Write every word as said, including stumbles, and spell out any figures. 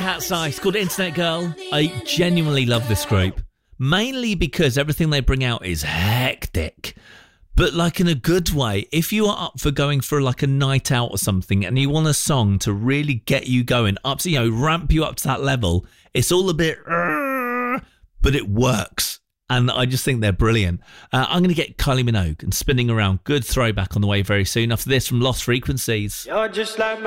Cat's Eye. It's called Internet Girl. I genuinely love this group. Mainly because everything they bring out is hectic. But like in a good way. If you are up for going for like a night out or something and you want a song to really get you going, up to, you know, ramp you up to that level, it's all a bit, uh, but it works. And I just think they're brilliant. Uh, I'm going to get Kylie Minogue and Spinning Around. Good throwback on the way very soon. After this, from Lost Frequencies. You're just like my